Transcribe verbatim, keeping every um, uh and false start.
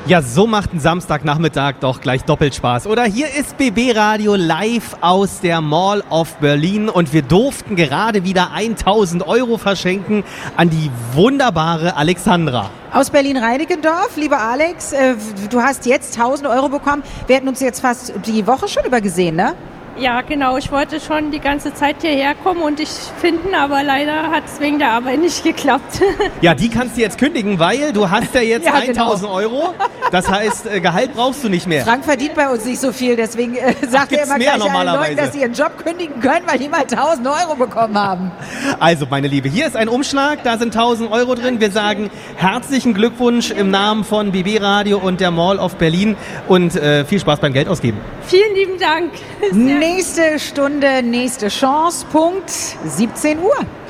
Ja, so macht ein Samstagnachmittag doch gleich doppelt Spaß. Oder hier ist B B Radio live aus der Mall of Berlin und wir durften gerade wieder tausend Euro verschenken an die wunderbare Alexandra. Aus Berlin-Reinickendorf, lieber Alex, äh, du hast jetzt tausend Euro bekommen. Wir hätten uns jetzt fast die Woche schon über gesehen, ne? Ja, genau. Ich wollte schon die ganze Zeit hierher kommen und dich finden, aber leider hat es wegen der Arbeit nicht geklappt. Ja, die kannst du jetzt kündigen, weil du hast ja jetzt Ja, genau. tausend Euro. Das heißt, äh, Gehalt brauchst du nicht mehr. Frank verdient bei uns nicht so viel, deswegen äh, sagt er gibt's immer mehr gleich allen normalerweise? Leuten, dass sie ihren Job kündigen können, weil die mal tausend Euro bekommen haben. Also, meine Liebe, hier ist ein Umschlag, da sind tausend Euro drin. Wir sagen herzlichen Glückwunsch im Namen von B B Radio und der Mall of Berlin und äh, viel Spaß beim Geld ausgeben. Vielen lieben Dank. Nächste Stunde, nächste Chance, Punkt siebzehn Uhr.